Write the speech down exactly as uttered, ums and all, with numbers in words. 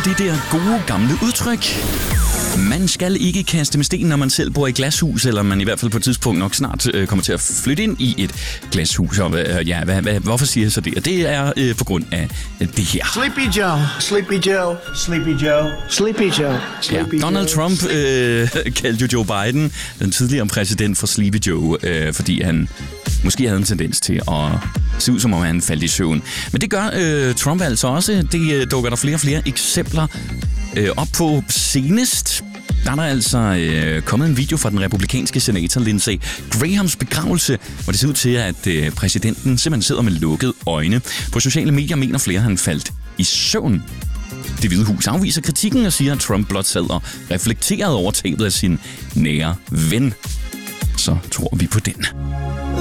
det der gode gamle udtryk. Man skal ikke kaste med sten, når man selv bor i glashus, eller man i hvert fald på et tidspunkt nok snart øh, kommer til at flytte ind i et glashus. Og øh, ja, hvad, hvad, hvorfor siger jeg så det? Og det er øh, på grund af øh, det her. Sleepy Joe, Sleepy Joe, Sleepy Joe, Sleepy Joe, Sleepy ja, Donald Joe. Trump øh, kaldte jo Joe Biden, den tidligere præsident, for Sleepy Joe, øh, fordi han måske havde en tendens til at se ud, som om han faldt i søvn. Men det gør øh, Trump altså også. Det øh, dukker der flere og flere eksempler øh, op på. Senest der er der altså øh, kommet en video fra den republikanske senator Lindsey Grahams begravelse, hvor det ser ud til, at øh, præsidenten simpelthen sidder med lukkede øjne. På sociale medier mener flere, at han faldt i søvn. Det Hvide Hus afviser kritikken og siger, at Trump blot sad og reflekterede over tabet af sin nære ven. Så tror vi på den.